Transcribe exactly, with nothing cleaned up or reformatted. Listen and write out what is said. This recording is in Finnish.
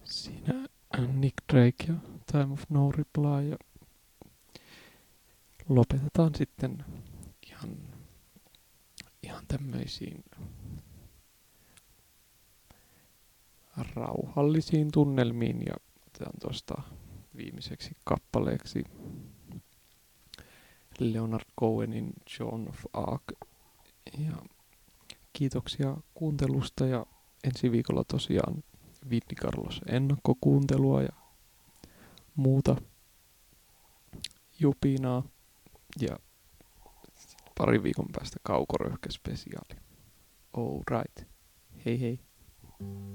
Siinä Nick Drake ja Time of No Reply ja lopetetaan sitten ihan, ihan tämmöisiin rauhallisiin tunnelmiin ja otetaan tuosta viimeiseksi kappaleeksi Leonard Cohenin Joan of Arc. Ja kiitoksia kuuntelusta ja ensi viikolla tosiaan Vinnie Carlos ennakkokuuntelua ja muuta jupinaa ja pari viikon päästä kaukoröyhkäspesiaali. All right. Hei hei.